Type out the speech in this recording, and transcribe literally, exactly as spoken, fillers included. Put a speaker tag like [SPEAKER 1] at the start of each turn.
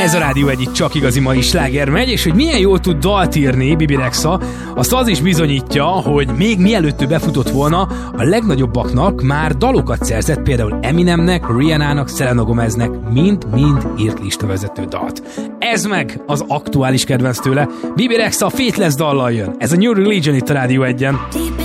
[SPEAKER 1] Ez a Rádió egyik csak igazi mai sláger megy, és hogy milyen jól tud dalt írni Bebe Rexha, azt az is bizonyítja, hogy még mielőtt ő befutott volna, a legnagyobbaknak már dalokat szerzett, például Eminemnek, Rihannának, Selena Gomeznek, mind-mind írt listavezető dalt. Ez meg az aktuális kedvenc tőle, Bebe Rexha Faithless dallal jön. Ez a New Religion itt a Rádió egyen.